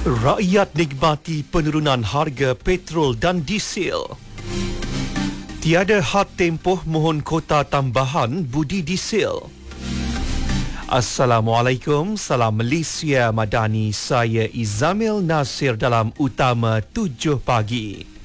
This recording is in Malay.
Rakyat nikmati penurunan harga petrol dan diesel. Tiada had tempoh mohon kota tambahan budi diesel. Assalamualaikum, salam Malaysia Madani. Saya Izamil Nasir dalam Utama 7 Pagi.